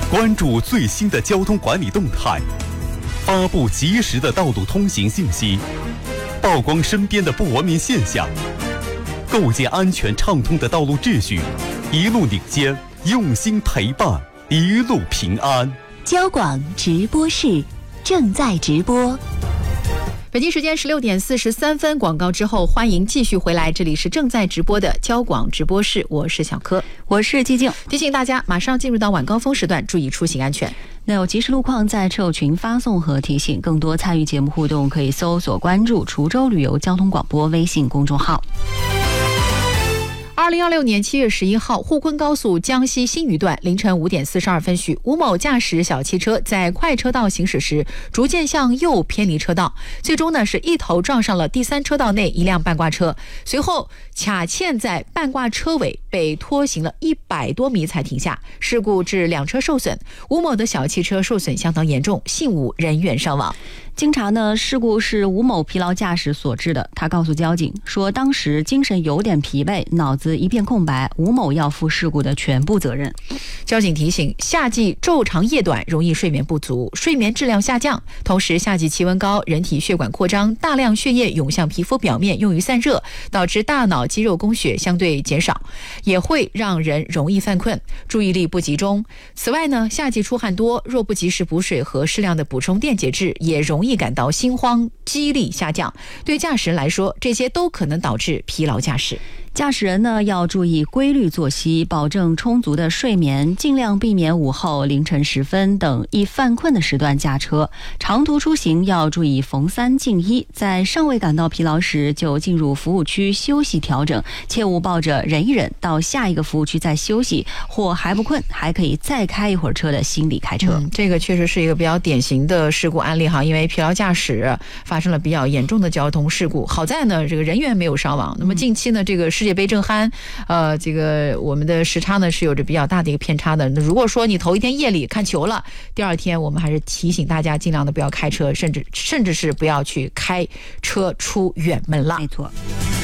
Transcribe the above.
关注最新的交通管理动态，发布及时的道路通行信息，曝光身边的不文明现象，构建安全畅通的道路秩序，一路领先，用心陪伴，一路平安。 交广直播室正在直播。 北京时间16点43分，广告之后欢迎继续回来，这里是正在直播的交广直播室，我是小柯， 我是寂静。 提醒大家马上进入到晚高峰时段，注意出行安全。 那有即时路况在车友群发送和提醒，更多参与节目互动可以搜索关注滁州旅游交通广播微信公众号。 2026年7月11号，沪昆高速江西新余段凌晨5点42分许，吴某驾驶小汽车在快车道行驶时，逐渐向右偏离车道，最终呢是一头撞上了第三车道内一辆半挂车，随后卡嵌在半挂车尾，被拖行了100多米才停下。事故致两车受损，吴某的小汽车受损相当严重，幸无人员伤亡。 经查呢，事故是吴某疲劳驾驶所致的。他告诉交警说，当时精神有点疲惫，脑子一片空白，吴某要负事故的全部责任。 交警提醒，夏季昼长夜短，容易睡眠不足，睡眠质量下降，同时夏季气温高，人体血管扩张，大量血液涌向皮肤表面用于散热，导致大脑肌肉供血相对减少，也会让人容易犯困，注意力不集中。此外呢，夏季出汗多，若不及时补水和适量的补充电解质，也容易感到心慌，肌力下降。对驾驶人来说，这些都可能导致疲劳驾驶。 驾驶人呢要注意规律作息，保证充足的睡眠，尽量避免午后、凌晨时分等易犯困的时段驾车。长途出行要注意逢3进1，在尚未感到疲劳时就进入服务区休息调整，切勿抱着忍一忍到下一个服务区再休息，或还不困还可以再开一会儿车的心理开车。 这个确实是一个比较典型的事故案例哈，因为疲劳驾驶发生了比较严重的交通事故，好在呢这个人员没有伤亡。那么近期呢这个世界杯正酣，这个我们的时差呢是有着比较大的一个偏差的。那如果说你头一天夜里看球了，第二天我们还是提醒大家尽量的不要开车，甚至是不要去开车出远门了。 没错。